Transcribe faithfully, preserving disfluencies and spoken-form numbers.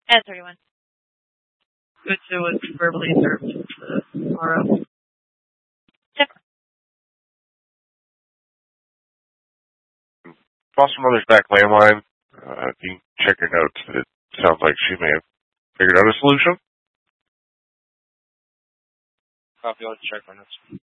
At thirty-one. Which it was verbally served to R O. Check. Foster mother's back landline. Uh, you can check your notes. It sounds like she may have figured out a solution. Copy, I'll check my notes.